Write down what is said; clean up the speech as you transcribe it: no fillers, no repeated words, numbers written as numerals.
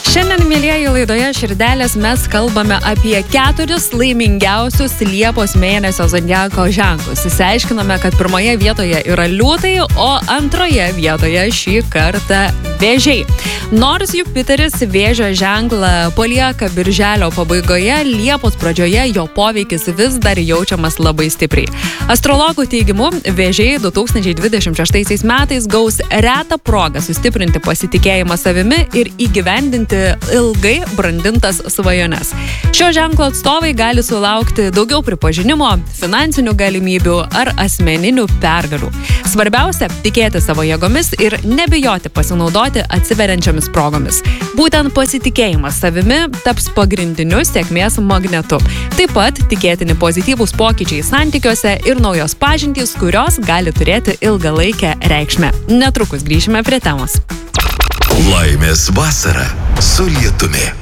Šiandien, mėlieji, laidoje Širdelės mes kalbame apie 4 laimingiausius Liepos mėnesio zodiako ženklus. Išsiaiškiname, kad pirmoje vietoje yra liūtai, o antroje vietoje šį kartą Vėžiai. Nors Jupiteris Vėžio ženklą palieka birželio pabaigoje, Liepos pradžioje jo poveikis vis dar jaučiamas labai stipriai. Astrologų teigimu, Vėžiai 2026 metais gaus retą progą sustiprinti pasitikėjimą savimi ir įgyvendinti ilgai brandintas svajones. Šio ženklo atstovai gali sulaukti daugiau pripažinimo, finansinių galimybių ar asmeninių pergalių. Svarbiausia – tikėti savo jėgomis ir nebijoti pasinaudoti atsiveriančiamis progomis. Būtent pasitikėjimas savimi taps pagrindiniu sėkmės magnetu. Taip pat tikėtini pozityvūs pokyčiai santykiuose ir naujos pažintys, kurios gali turėti ilgalaikę reikšmę. Netrukus grįšime prie temos. Laimės vasara su lietumi.